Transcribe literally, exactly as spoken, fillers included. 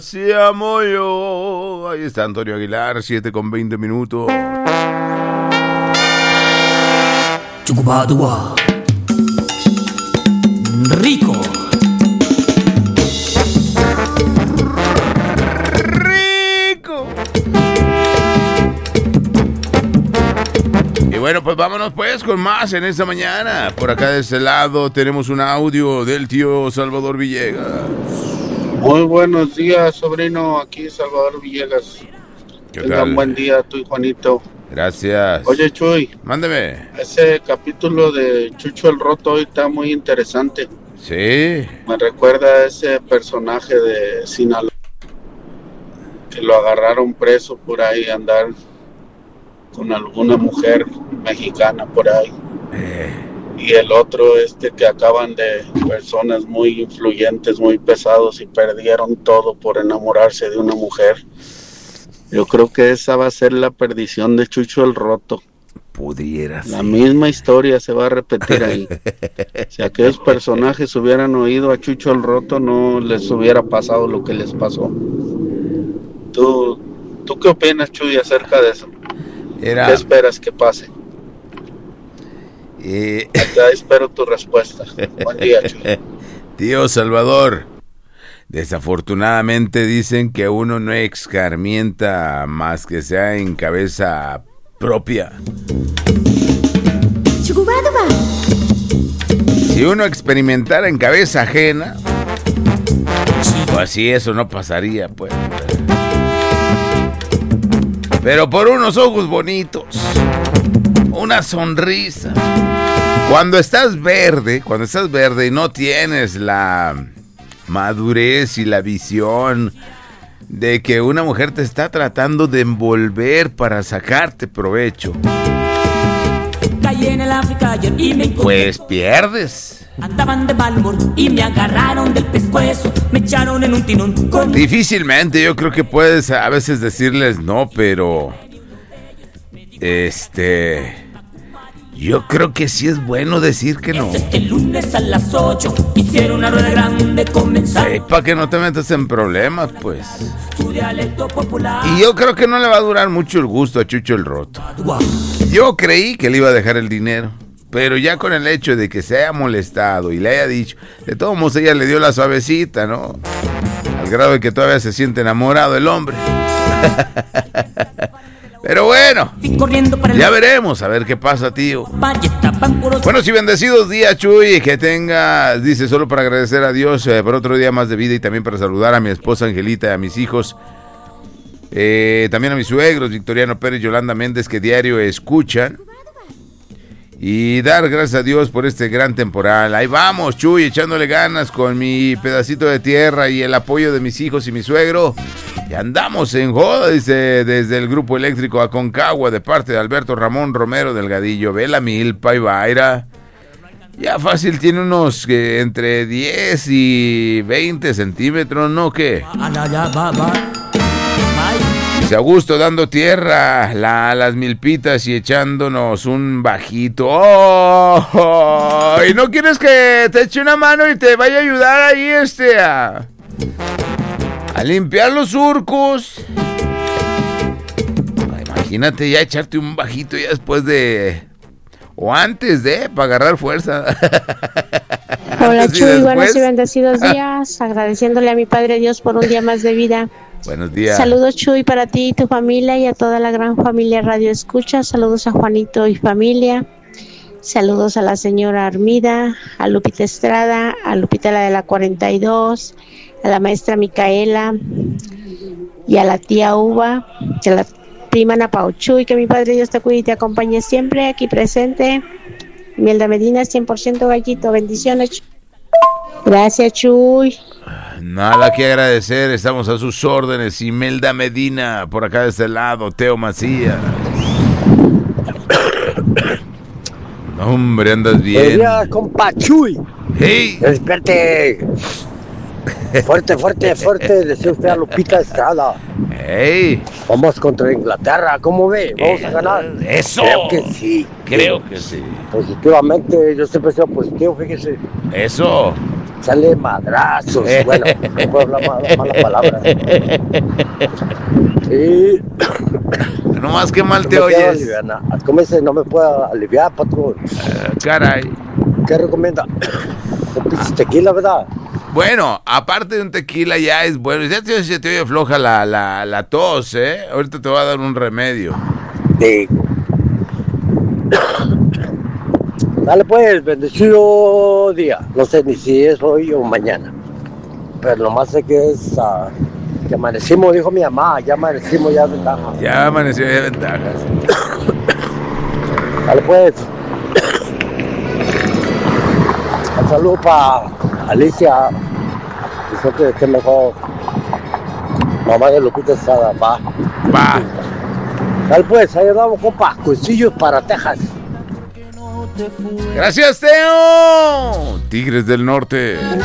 Si amo yo. Ahí está Antonio Aguilar, siete con veinte minutos. Chucupadua. Rico. Rico. Y bueno, pues vámonos pues con más en esta mañana. Por acá de este lado tenemos un audio del tío Salvador Villegas. Muy buenos días, sobrino. Aquí Salvador Villegas. ¿Qué Tengan tal? buen día, tú y Juanito. Gracias. Oye, Chuy, mándeme. Ese capítulo de Chucho el Roto hoy está muy interesante. Sí. Me recuerda a ese personaje de Sinaloa que lo agarraron preso por ahí, andar con alguna mujer mexicana por ahí. Eh. Y el otro este que acaban de personas muy influyentes, muy pesados y perdieron todo por enamorarse de una mujer. Yo creo que esa va a ser la perdición de Chucho el Roto. Pudiera ser. La misma historia se va a repetir ahí. Si aquellos personajes hubieran oído a Chucho el Roto, no les hubiera pasado lo que les pasó. ¿Tú, tú qué opinas, Chuy, acerca de eso? Era... ¿Qué esperas que pase? Eh... Acá espero tu respuesta. Buen día, Chuy. Tío Salvador, desafortunadamente dicen que uno no escarmienta más que sea en cabeza propia. Si uno experimentara en cabeza ajena, pues así eso no pasaría, pues. Pero por unos ojos bonitos, una sonrisa. Cuando estás verde, cuando estás verde y no tienes la madurez y la visión de que una mujer te está tratando de envolver para sacarte provecho, pues pierdes. Andaban de mal humor y me agarraron del pescuezo, me echaron en un tinón con... Difícilmente yo creo que puedes a veces decirles no, pero este... yo creo que sí es bueno decir que no. Este lunes a las ocho hicieron una rueda grande comenzar. Sí, para que no te metas en problemas, pues. Su dialecto popular. Y yo creo que no le va a durar mucho el gusto a Chucho el Roto. Yo creí que le iba a dejar el dinero, pero ya con el hecho de que se haya molestado y le haya dicho, de todos modos ella le dio la suavecita, ¿no? Al grado de que todavía se siente enamorado el hombre. Pero bueno, ya veremos, a ver qué pasa, tío. Buenos y bendecidos días, Chuy. Que tengas, dice, solo para agradecer a Dios eh, por otro día más de vida y también para saludar a mi esposa Angelita y a mis hijos. Eh, también a mis suegros, Victoriano Pérez y Yolanda Méndez, que diario escuchan. Y dar gracias a Dios por este gran temporal. Ahí vamos, Chuy, echándole ganas con mi pedacito de tierra y el apoyo de mis hijos y mi suegro. Y andamos en joda, dice, desde el Grupo Eléctrico Aconcagua, de parte de Alberto Ramón Romero Delgadillo. Ve la milpa y vaira. Ya fácil tiene unos que entre diez y veinte centímetros, ¿no? ¿Qué? Dice Augusto dando tierra la, a las milpitas y echándonos un bajito. ¡Oh! oh ¿Y no quieres que te eche una mano y te vaya a ayudar ahí este a, a limpiar los surcos? Imagínate ya echarte un bajito ya después de... o antes de, para agarrar fuerza. Hola Chuy, buenos y bendecidos días. Agradeciéndole a mi Padre Dios por un día más de vida. Buenos días. Saludos Chuy para ti y tu familia y a toda la gran familia Radio Escucha. Saludos a Juanito y familia. Saludos a la señora Armida, a Lupita Estrada, a Lupita la de la cuarenta y dos, a la maestra Micaela y a la tía Uva, y a la prima Ana Pau. Chuy, que mi Padre Dios te cuide y te acompañe siempre aquí presente. Imelda Medina, cien por ciento gallito. Bendiciones, Chuy. Gracias, Chuy. Nada que agradecer, estamos a sus órdenes. Imelda Medina, por acá de este lado, Teo Macías. Hombre, andas bien. Buenos días, compa Chuy. Hey. Despierte. Fuerte, fuerte, fuerte. Deseo usted a Lupita Estrada. Hey. Vamos contra Inglaterra, ¿cómo ve? ¿Vamos eh, a ganar? Eso. Creo que sí. Creo que sí. Positivamente, yo siempre he sido positivo, fíjese. Eso. sale madrazos. Bueno, no puedo hablar malas, malas palabras. Sí. No más que mal te no oyes. ¿Cómo dice? No me puedo aliviar, patrón. Uh, caray. ¿Qué recomienda? Un pinche tequila, ¿verdad? Bueno, aparte de un tequila ya es bueno. Ya te, ya te oye floja la, la, la tos, ¿eh? Ahorita te voy a dar un remedio. Digo. Dale pues, bendecido día. No sé ni si es hoy o mañana. Pero nomás sé que es... Uh, que amanecimos, dijo mi mamá. Ya amanecimos, ya ventaja. Ya amaneció, ya ventajas. Dale pues. Un saludo para Alicia. Dice que esté mejor. Mamá de Lupita Estrada, va. Va. Dale pues, ahí vamos, compa. Cuchillos para Texas. Gracias, Teo. Tigres del Norte.